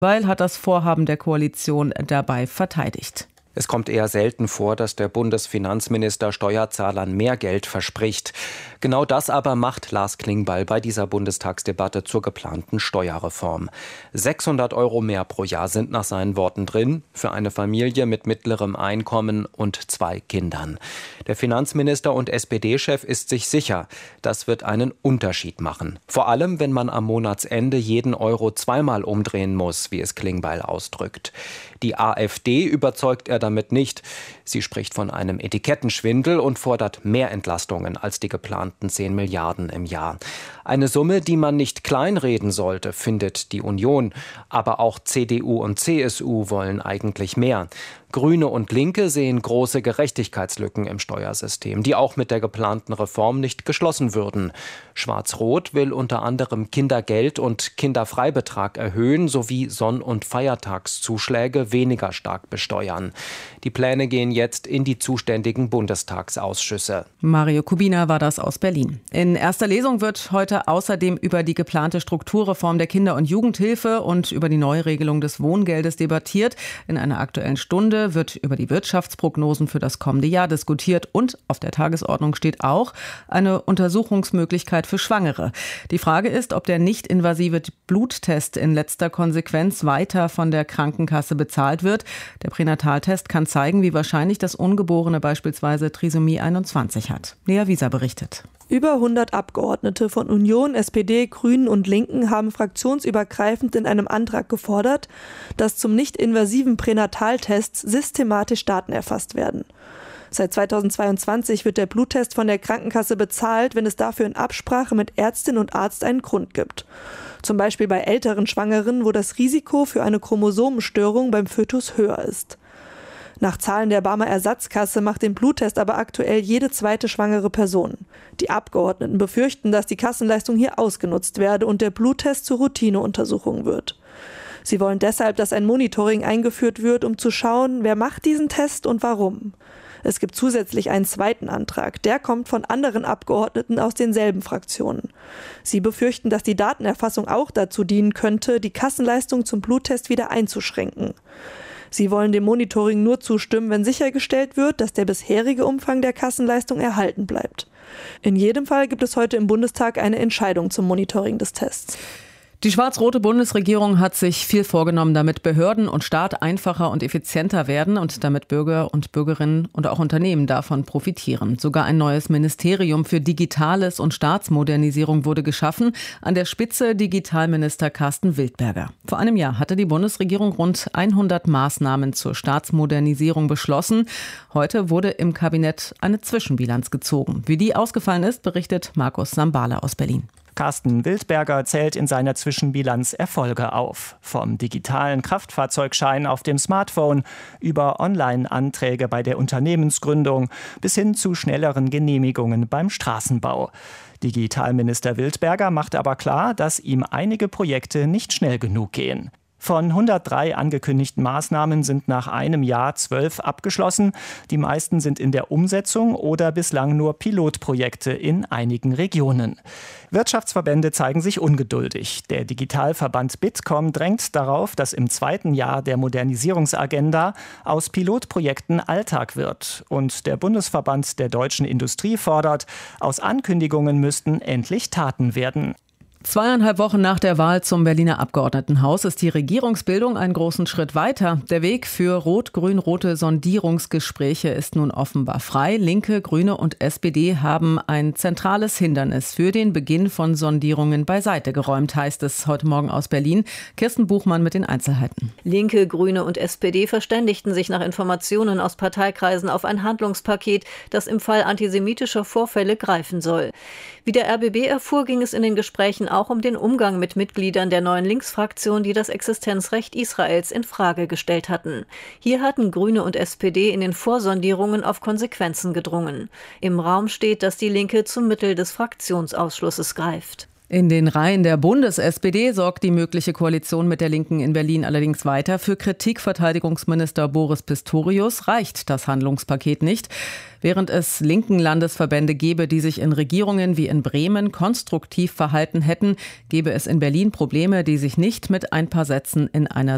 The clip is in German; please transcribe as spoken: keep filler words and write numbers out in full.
Weil hat das Vorhaben der Koalition dabei verteidigt. Es kommt eher selten vor, dass der Bundesfinanzminister Steuerzahlern mehr Geld verspricht. Genau das aber macht Lars Klingbeil bei dieser Bundestagsdebatte zur geplanten Steuerreform. sechshundert Euro mehr pro Jahr sind nach seinen Worten drin, für eine Familie mit mittlerem Einkommen und zwei Kindern. Der Finanzminister und S P D-Chef ist sich sicher, das wird einen Unterschied machen. Vor allem, wenn man am Monatsende jeden Euro zweimal umdrehen muss, wie es Klingbeil ausdrückt. Die AfD überzeugt er damit nicht. Sie spricht von einem Etikettenschwindel und fordert mehr Entlastungen als die geplanten zehn Milliarden im Jahr. Eine Summe, die man nicht kleinreden sollte, findet die Union. Aber auch C D U und C S U wollen eigentlich mehr. Grüne und Linke sehen große Gerechtigkeitslücken im Steuersystem, die auch mit der geplanten Reform nicht geschlossen würden. Schwarz-Rot will unter anderem Kindergeld und Kinderfreibetrag erhöhen sowie Sonn- und Feiertagszuschläge weniger stark besteuern. Die Pläne gehen jetzt in die zuständigen Bundestagsausschüsse. Mario Kubina war das aus Berlin. In erster Lesung wird heute außerdem über die geplante Strukturreform der Kinder- und Jugendhilfe und über die Neuregelung des Wohngeldes debattiert. In einer Aktuellen Stunde wird über die Wirtschaftsprognosen für das kommende Jahr diskutiert und auf der Tagesordnung steht auch eine Untersuchungsmöglichkeit für Schwangere. Die Frage ist, ob der nicht-invasive Bluttest in letzter Konsequenz weiter von der Krankenkasse bezahlt wird. Der Pränataltest kann zeigen, wie wahrscheinlich das Ungeborene beispielsweise Trisomie einundzwanzig hat. Lea Wieser berichtet. Über hundert Abgeordnete von Union, S P D, Grünen und Linken haben fraktionsübergreifend in einem Antrag gefordert, dass zum nicht-invasiven Pränataltest systematisch Daten erfasst werden. Seit zweitausendzweiundzwanzig wird der Bluttest von der Krankenkasse bezahlt, wenn es dafür in Absprache mit Ärztin und Arzt einen Grund gibt. Zum Beispiel bei älteren Schwangeren, wo das Risiko für eine Chromosomenstörung beim Fötus höher ist. Nach Zahlen der Barmer Ersatzkasse macht den Bluttest aber aktuell jede zweite schwangere Person. Die Abgeordneten befürchten, dass die Kassenleistung hier ausgenutzt werde und der Bluttest zur Routineuntersuchung wird. Sie wollen deshalb, dass ein Monitoring eingeführt wird, um zu schauen, wer macht diesen Test und warum. Es gibt zusätzlich einen zweiten Antrag, der kommt von anderen Abgeordneten aus denselben Fraktionen. Sie befürchten, dass die Datenerfassung auch dazu dienen könnte, die Kassenleistung zum Bluttest wieder einzuschränken. Sie wollen dem Monitoring nur zustimmen, wenn sichergestellt wird, dass der bisherige Umfang der Kassenleistung erhalten bleibt. In jedem Fall gibt es heute im Bundestag eine Entscheidung zum Monitoring des Tests. Die schwarz-rote Bundesregierung hat sich viel vorgenommen, damit Behörden und Staat einfacher und effizienter werden und damit Bürger und Bürgerinnen und auch Unternehmen davon profitieren. Sogar ein neues Ministerium für Digitales und Staatsmodernisierung wurde geschaffen. An der Spitze Digitalminister Carsten Wildberger. Vor einem Jahr hatte die Bundesregierung rund hundert Maßnahmen zur Staatsmodernisierung beschlossen. Heute wurde im Kabinett eine Zwischenbilanz gezogen. Wie die ausgefallen ist, berichtet Markus Sambala aus Berlin. Carsten Wildberger zählt in seiner Zwischenbilanz Erfolge auf. Vom digitalen Kraftfahrzeugschein auf dem Smartphone über Online-Anträge bei der Unternehmensgründung bis hin zu schnelleren Genehmigungen beim Straßenbau. Digitalminister Wildberger macht aber klar, dass ihm einige Projekte nicht schnell genug gehen. Von hundertdrei angekündigten Maßnahmen sind nach einem Jahr zwölf abgeschlossen. Die meisten sind in der Umsetzung oder bislang nur Pilotprojekte in einigen Regionen. Wirtschaftsverbände zeigen sich ungeduldig. Der Digitalverband Bitkom drängt darauf, dass im zweiten Jahr der Modernisierungsagenda aus Pilotprojekten Alltag wird. Und der Bundesverband der deutschen Industrie fordert, aus Ankündigungen müssten endlich Taten werden. Zweieinhalb Wochen nach der Wahl zum Berliner Abgeordnetenhaus ist die Regierungsbildung einen großen Schritt weiter. Der Weg für rot-grün-rote Sondierungsgespräche ist nun offenbar frei. Linke, Grüne und S P D haben ein zentrales Hindernis für den Beginn von Sondierungen beiseite geräumt, heißt es heute Morgen aus Berlin. Kirsten Buchmann mit den Einzelheiten. Linke, Grüne und S P D verständigten sich nach Informationen aus Parteikreisen auf ein Handlungspaket, das im Fall antisemitischer Vorfälle greifen soll. Wie der R B B erfuhr, ging es in den Gesprächen auch um den Umgang mit Mitgliedern der neuen Linksfraktion, die das Existenzrecht Israels in Frage gestellt hatten. Hier hatten Grüne und S P D in den Vorsondierungen auf Konsequenzen gedrungen. Im Raum steht, dass die Linke zum Mittel des Fraktionsausschlusses greift. In den Reihen der Bundes-S P D sorgt die mögliche Koalition mit der Linken in Berlin allerdings weiter für Kritik. Verteidigungsminister Boris Pistorius reicht das Handlungspaket nicht. Während es linken Landesverbände gäbe, die sich in Regierungen wie in Bremen konstruktiv verhalten hätten, gäbe es in Berlin Probleme, die sich nicht mit ein paar Sätzen in einer